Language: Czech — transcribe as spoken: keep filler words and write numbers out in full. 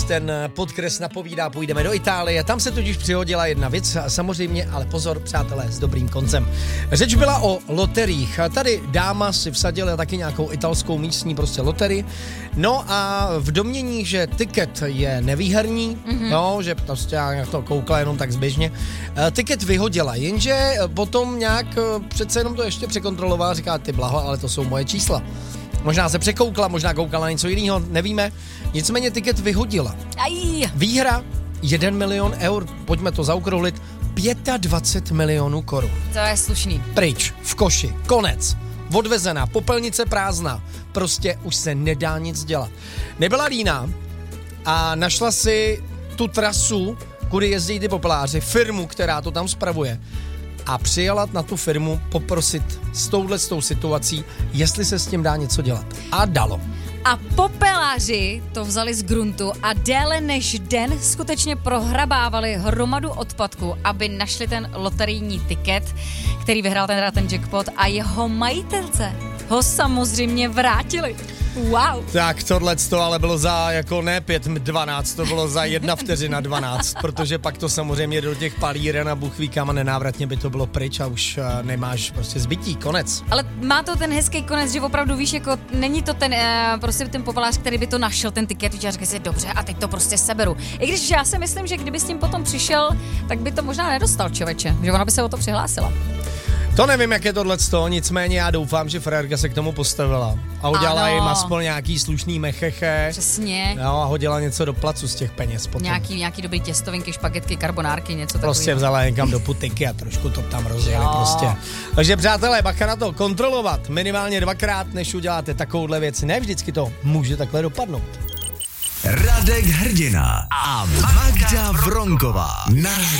ten podkres napovídá, půjdeme do Itálie. Tam se totiž přihodila jedna věc, samozřejmě, ale pozor, přátelé, s dobrým koncem. Řeč byla o loteriích. Tady dáma si vsadila taky nějakou italskou místní prostě loterii. No a v domnění, že tiket je nevýherní, mm-hmm. no, že prostě já to koukla jenom tak zběžně, tiket vyhodila, jenže potom nějak přece jenom to ještě překontrolovala, říká, ty blaho, ale to jsou moje čísla. Možná se překoukla, možná koukala na něco jiného, nevíme. Nicméně tiket vyhodila. Aj. Výhra jeden milion eur, pojďme to zaokrouhlit, dvacet pět milionů korun. To je slušný. Pryč, v koši, konec. Odvezená, popelnice prázdná. Prostě už se nedá nic dělat. Nebyla líná a našla si tu trasu, kudy jezdí ty popeláři, firmu, která to tam spravuje. A přijela na tu firmu poprosit s touhle s tou situací, jestli se s tím dá něco dělat. A dalo. A popeláři to vzali z gruntu a déle než den skutečně prohrabávali hromadu odpadku, aby našli ten loterijní tiket, který vyhrál ten, ten jackpot, a jeho majitelce ho samozřejmě vrátili. Wow. Tak tohleto ale bylo za jako ne pět dvanáct, to bylo za jedna vteřina dvanáct, protože pak to samozřejmě do těch palíren a Bůh ví kam a nenávratně by to bylo pryč a už uh, nemáš prostě zbytí, konec. Ale má to ten hezký konec, že opravdu víš, jako není to ten, uh, prostě ten popelář, který by to našel, ten tiket, a řekl si, dobře, a teď to prostě seberu. I když já si myslím, že kdyby s tím potom přišel, tak by to možná nedostal, člověče, že ona by se o to přihlásila. To nevím, jak je tohleto, nicméně já doufám, že frérka se k tomu postavila a udělala jim aspoň nějaký slušný mecheche. Přesně. Jo, a hodila něco do placu z těch peněz potom. Nějaký, nějaký dobrý těstovinky, špagetky, karbonárky, něco takového. Prostě vzala někam do putiky a trošku to tam rozjeli prostě. Takže přátelé, bacha na to, kontrolovat minimálně dvakrát, než uděláte takovouhle věc. Ne vždycky to může takhle dopadnout. Radek Hrdina a Magda Vronková.